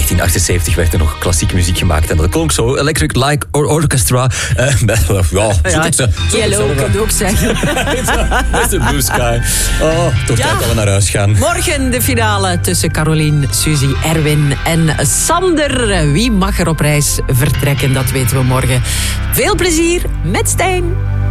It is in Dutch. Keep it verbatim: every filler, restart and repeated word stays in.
negentien achtenzeventig werd er nog klassieke muziek gemaakt. En dat klonk zo. Electric Light Orchestra. Uh, met, ja, ja, het, Yellow kan je ook zeggen. mister Blue Sky. Oh, toch ja. tijd dat we naar huis gaan. Morgen de finale tussen Caroline, Suzy, Erwin en Sander. Wie mag er op reis vertrekken, dat weten we morgen. Veel plezier met Stijn.